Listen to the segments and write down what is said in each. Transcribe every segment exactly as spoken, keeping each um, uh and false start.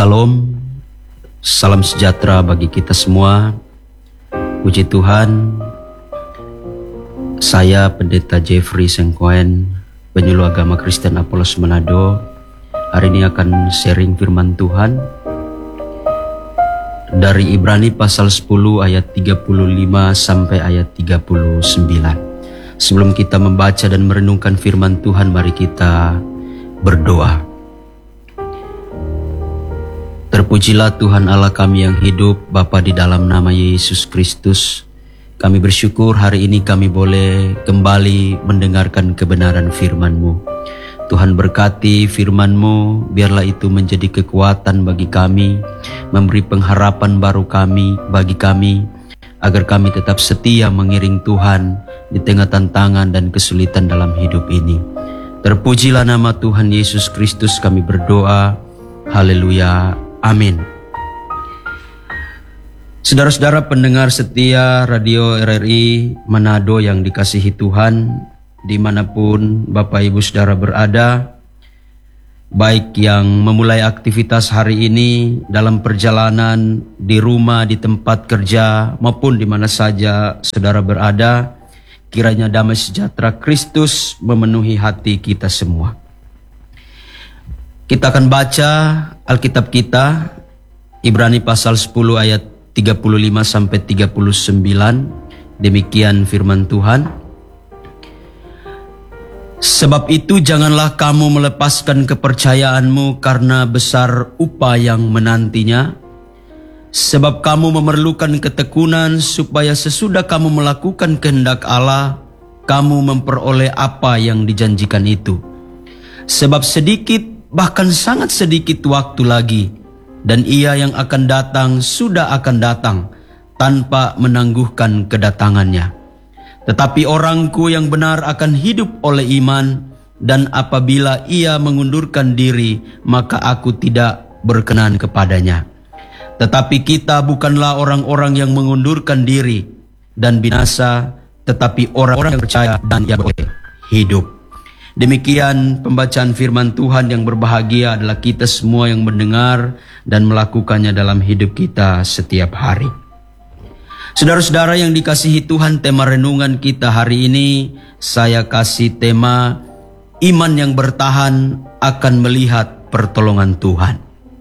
Salam, salam sejahtera bagi kita semua. Puji Tuhan, saya Pendeta Jeffrey Sengkoen, penyuluh agama Kristen Apolos Manado, hari ini akan sharing firman Tuhan dari Ibrani pasal sepuluh ayat tiga puluh lima sampai ayat tiga puluh sembilan. Sebelum kita membaca dan merenungkan firman Tuhan, mari kita berdoa. Terpujilah Tuhan Allah kami yang hidup, Bapa, di dalam nama Yesus Kristus. Kami bersyukur hari ini kami boleh kembali mendengarkan kebenaran firman-Mu. Tuhan berkati firman-Mu, biarlah itu menjadi kekuatan bagi kami, memberi pengharapan baru kami bagi kami, agar kami tetap setia mengiring Tuhan di tengah tantangan dan kesulitan dalam hidup ini. Terpujilah nama Tuhan Yesus Kristus, kami berdoa. Haleluya. Amin. Saudara-saudara pendengar setia Radio R R I Manado yang dikasihi Tuhan, dimanapun Bapak Ibu Saudara berada, baik yang memulai aktivitas hari ini dalam perjalanan, di rumah, di tempat kerja, maupun di mana saja saudara berada, kiranya damai sejahtera Kristus memenuhi hati kita semua. Kita akan baca Alkitab kita, Ibrani pasal sepuluh ayat tiga puluh lima sampai tiga puluh sembilan. Demikian firman Tuhan. Sebab itu janganlah kamu melepaskan kepercayaanmu karena besar upah yang menantinya. Sebab kamu memerlukan ketekunan supaya sesudah kamu melakukan kehendak Allah, kamu memperoleh apa yang dijanjikan itu. Sebab sedikit, bahkan sangat sedikit waktu lagi, dan Ia yang akan datang sudah akan datang tanpa menangguhkan kedatangannya. Tetapi orangku yang benar akan hidup oleh iman, dan apabila ia mengundurkan diri, maka aku tidak berkenan kepadanya. Tetapi kita bukanlah orang-orang yang mengundurkan diri dan binasa, tetapi orang-orang yang percaya dan yang boleh hidup. Demikian pembacaan firman Tuhan. Yang berbahagia adalah kita semua yang mendengar dan melakukannya dalam hidup kita setiap hari. Saudara-saudara yang dikasihi Tuhan, tema renungan kita hari ini saya kasih tema iman yang bertahan akan melihat pertolongan Tuhan.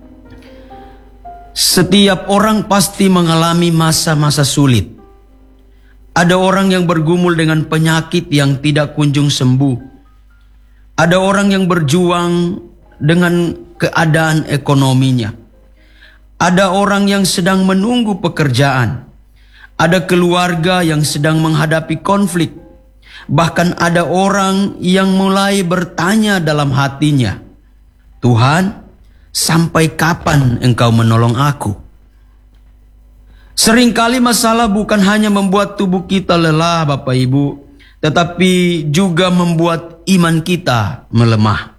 Setiap orang pasti mengalami masa-masa sulit. Ada orang yang bergumul dengan penyakit yang tidak kunjung sembuh. Ada orang yang berjuang dengan keadaan ekonominya. Ada orang yang sedang menunggu pekerjaan. Ada keluarga yang sedang menghadapi konflik. Bahkan ada orang yang mulai bertanya dalam hatinya, Tuhan, sampai kapan Engkau menolong aku? Seringkali masalah bukan hanya membuat tubuh kita lelah, Bapak Ibu, tetapi juga membuat iman kita melemah.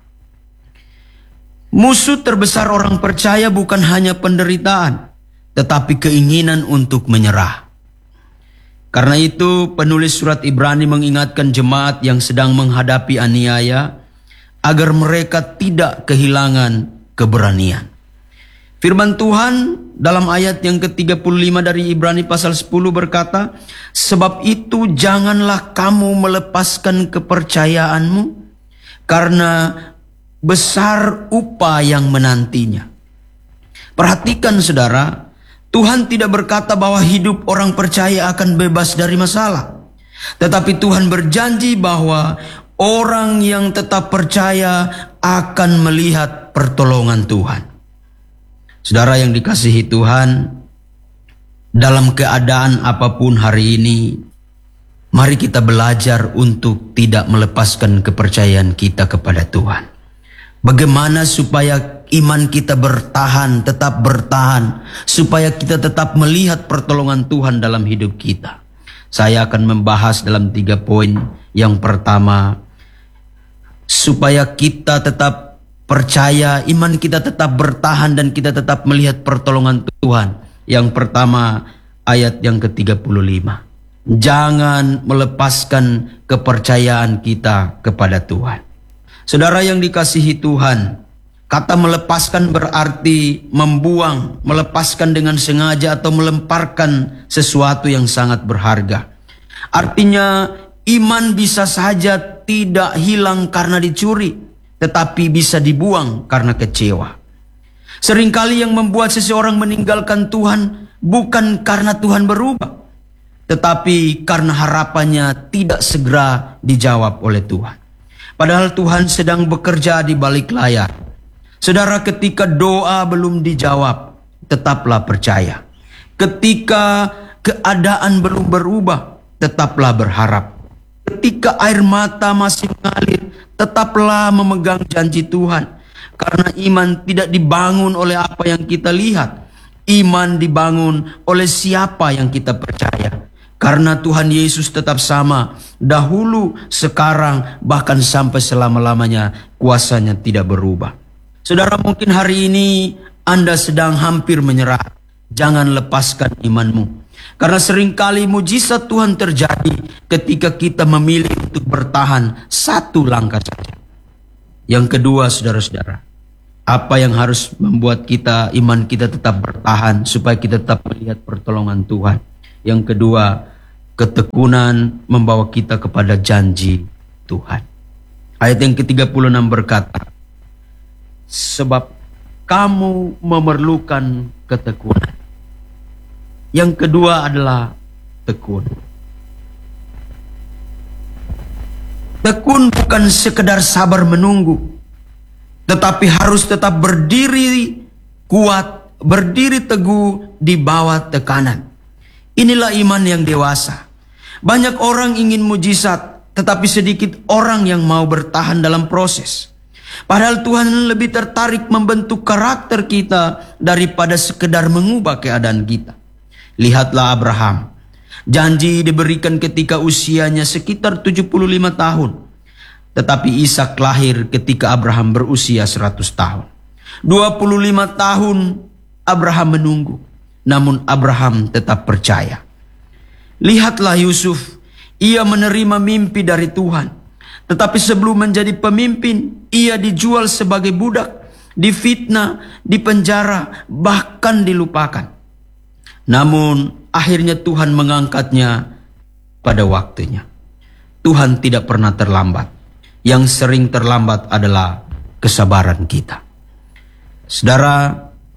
Musuh terbesar orang percaya bukan hanya penderitaan, tetapi keinginan untuk menyerah. Karena itu penulis surat Ibrani mengingatkan jemaat yang sedang menghadapi aniaya agar mereka tidak kehilangan keberanian. Firman Tuhan dalam ayat yang ke tiga puluh lima dari Ibrani pasal sepuluh berkata, sebab itu janganlah kamu melepaskan kepercayaanmu karena besar upah yang menantinya. Perhatikan saudara, Tuhan tidak berkata bahwa hidup orang percaya akan bebas dari masalah. Tetapi Tuhan berjanji bahwa orang yang tetap percaya akan melihat pertolongan Tuhan. Saudara yang dikasihi Tuhan, dalam keadaan apapun hari ini, mari kita belajar untuk tidak melepaskan kepercayaan kita kepada Tuhan. Bagaimana supaya iman kita bertahan, tetap bertahan, supaya kita tetap melihat pertolongan Tuhan dalam hidup kita. Saya akan membahas dalam tiga poin. Yang pertama, supaya kita tetap percaya, iman kita tetap bertahan dan kita tetap melihat pertolongan Tuhan. Yang pertama, ayat yang ke tiga puluh lima. Jangan melepaskan kepercayaan kita kepada Tuhan. Saudara yang dikasihi Tuhan, Kata melepaskan berarti membuang, melepaskan dengan sengaja atau melemparkan sesuatu yang sangat berharga. Artinya iman bisa saja tidak hilang karena dicuri, tetapi bisa dibuang karena kecewa. Seringkali yang membuat seseorang meninggalkan Tuhan bukan karena Tuhan berubah, tetapi karena harapannya tidak segera dijawab oleh Tuhan. Padahal Tuhan sedang bekerja di balik layar. Saudara, ketika doa belum dijawab, tetaplah percaya. Ketika keadaan belum berubah, tetaplah berharap. Ketika air mata masih mengalir, tetaplah memegang janji Tuhan. Karena iman tidak dibangun oleh apa yang kita lihat. Iman dibangun oleh siapa yang kita percaya. Karena Tuhan Yesus tetap sama, dahulu, sekarang, bahkan sampai selama-lamanya, kuasanya tidak berubah. Saudara, mungkin hari ini Anda sedang hampir menyerah. Jangan lepaskan imanmu. Karena seringkali mujizat Tuhan terjadi ketika kita memilih untuk bertahan satu langkah saja. Yang kedua, saudara-saudara, apa yang harus membuat kita, iman kita tetap bertahan supaya kita tetap melihat pertolongan Tuhan? Yang kedua, ketekunan membawa kita kepada janji Tuhan. Ayat yang ke tiga puluh enam berkata, sebab kamu memerlukan ketekunan. Yang kedua adalah tekun. Tekun bukan sekedar sabar menunggu, tetapi harus tetap berdiri kuat, berdiri teguh di bawah tekanan. Inilah iman yang dewasa. Banyak orang ingin mujizat, tetapi sedikit orang yang mau bertahan dalam proses. Padahal Tuhan lebih tertarik membentuk karakter kita daripada sekedar mengubah keadaan kita. Lihatlah Abraham. Janji diberikan ketika usianya sekitar tujuh puluh lima tahun. Tetapi Ishak lahir ketika Abraham berusia seratus tahun. dua puluh lima tahun Abraham menunggu. Namun Abraham tetap percaya. Lihatlah Yusuf. Ia menerima mimpi dari Tuhan. Tetapi sebelum menjadi pemimpin, ia dijual sebagai budak, difitnah, dipenjara, bahkan dilupakan. Namun akhirnya Tuhan mengangkatnya pada waktunya. Tuhan tidak pernah terlambat. Yang sering terlambat adalah kesabaran kita. Saudara,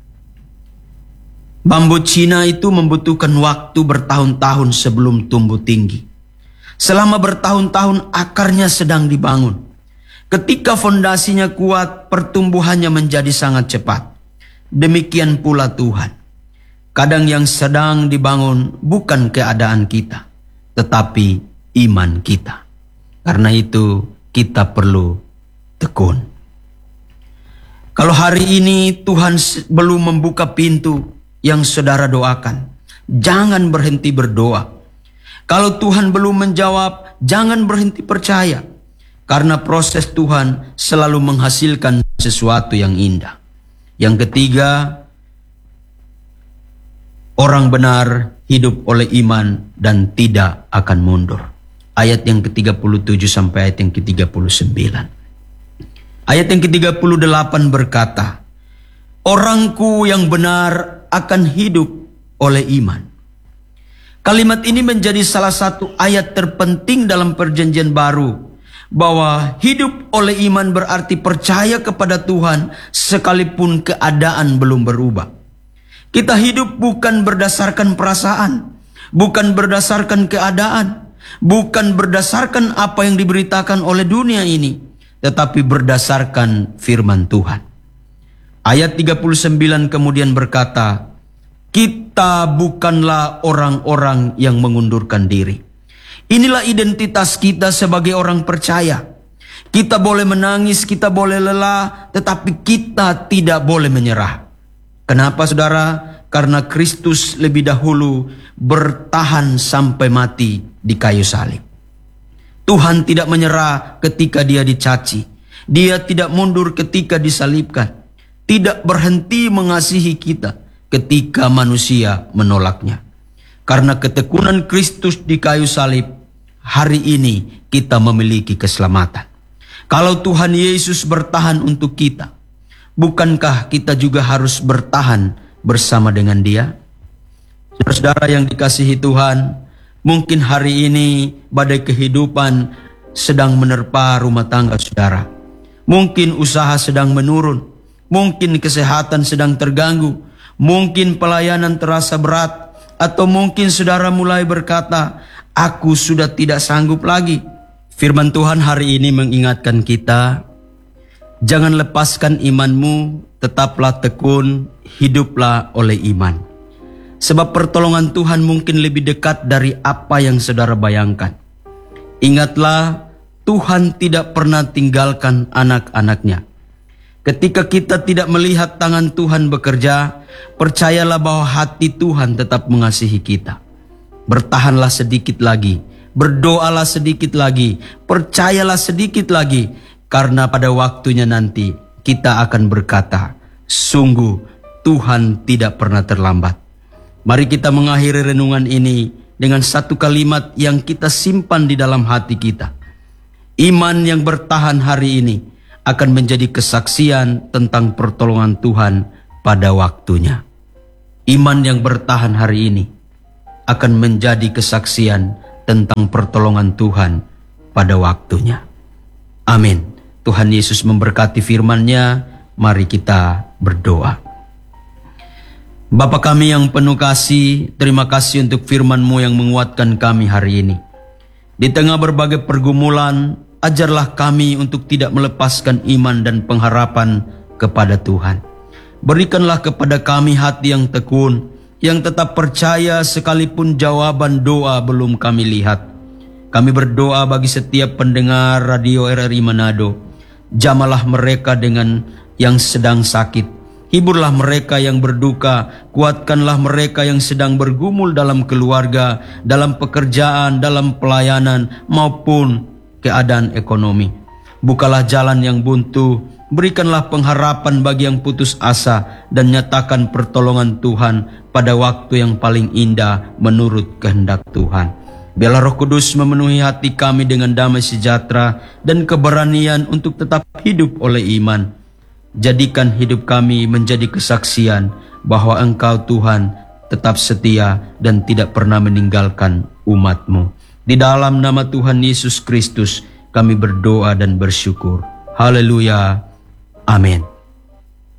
bambu Cina itu membutuhkan waktu bertahun-tahun sebelum tumbuh tinggi. Selama bertahun-tahun akarnya sedang dibangun. Ketika fondasinya kuat, pertumbuhannya menjadi sangat cepat. Demikian pula Tuhan. Kadang yang sedang dibangun bukan keadaan kita, tetapi iman kita. Karena itu kita perlu tekun. Kalau hari ini Tuhan belum membuka pintu yang saudara doakan, jangan berhenti berdoa. Kalau Tuhan belum menjawab, jangan berhenti percaya. Karena proses Tuhan selalu menghasilkan sesuatu yang indah. Yang ketiga, orang benar hidup oleh iman dan tidak akan mundur. Ayat yang ke tiga puluh tujuh sampai ayat yang ke tiga puluh sembilan. Ayat yang ke tiga puluh delapan berkata, orangku yang benar akan hidup oleh iman. Kalimat ini menjadi salah satu ayat terpenting dalam perjanjian baru. Bahwa hidup oleh iman berarti percaya kepada Tuhan sekalipun keadaan belum berubah. Kita hidup bukan berdasarkan perasaan, bukan berdasarkan keadaan, bukan berdasarkan apa yang diberitakan oleh dunia ini, tetapi berdasarkan firman Tuhan. Ayat tiga puluh sembilan kemudian berkata, kita bukanlah orang-orang yang mengundurkan diri. Inilah identitas kita sebagai orang percaya. Kita boleh menangis, kita boleh lelah, tetapi kita tidak boleh menyerah. Kenapa saudara? Karena Kristus lebih dahulu bertahan sampai mati di kayu salib. Tuhan tidak menyerah ketika dia dicaci. Dia tidak mundur ketika disalibkan. Tidak berhenti mengasihi kita ketika manusia menolaknya. Karena ketekunan Kristus di kayu salib, hari ini kita memiliki keselamatan. Kalau Tuhan Yesus bertahan untuk kita, bukankah kita juga harus bertahan bersama dengan Dia? Saudara-saudara yang dikasihi Tuhan, mungkin hari ini badai kehidupan sedang menerpa rumah tangga saudara. Mungkin usaha sedang menurun, mungkin kesehatan sedang terganggu, mungkin pelayanan terasa berat, atau mungkin saudara mulai berkata, aku sudah tidak sanggup lagi. Firman Tuhan hari ini mengingatkan kita, jangan lepaskan imanmu, tetaplah tekun, hiduplah oleh iman. Sebab pertolongan Tuhan mungkin lebih dekat dari apa yang saudara bayangkan. Ingatlah, Tuhan tidak pernah tinggalkan anak-anaknya. Ketika kita tidak melihat tangan Tuhan bekerja, percayalah bahwa hati Tuhan tetap mengasihi kita. Bertahanlah sedikit lagi, berdoalah sedikit lagi, percayalah sedikit lagi, karena pada waktunya nanti kita akan berkata, sungguh Tuhan tidak pernah terlambat. Mari kita mengakhiri renungan ini dengan satu kalimat yang kita simpan di dalam hati kita. Iman yang bertahan hari ini akan menjadi kesaksian tentang pertolongan Tuhan pada waktunya. Iman yang bertahan hari ini akan menjadi kesaksian tentang pertolongan Tuhan pada waktunya. Amin. Tuhan Yesus memberkati firman-Nya. Mari kita berdoa. Bapa kami yang penuh kasih, terima kasih untuk firman-Mu yang menguatkan kami hari ini. Di tengah berbagai pergumulan, ajarlah kami untuk tidak melepaskan iman dan pengharapan kepada Tuhan. Berikanlah kepada kami hati yang tekun, yang tetap percaya sekalipun jawaban doa belum kami lihat. Kami berdoa bagi setiap pendengar radio R R I Manado. Jamalah mereka dengan yang sedang sakit. Hiburlah mereka yang berduka, kuatkanlah mereka yang sedang bergumul dalam keluarga, dalam pekerjaan, dalam pelayanan, maupun keadaan ekonomi. Bukalah jalan yang buntu, berikanlah pengharapan bagi yang putus asa, dan nyatakan pertolongan Tuhan pada waktu yang paling indah menurut kehendak Tuhan. Biarlah Roh Kudus memenuhi hati kami dengan damai sejahtera dan keberanian untuk tetap hidup oleh iman. Jadikan hidup kami menjadi kesaksian bahwa Engkau Tuhan tetap setia dan tidak pernah meninggalkan umat-Mu. Di dalam nama Tuhan Yesus Kristus kami berdoa dan bersyukur. Haleluya. Amin.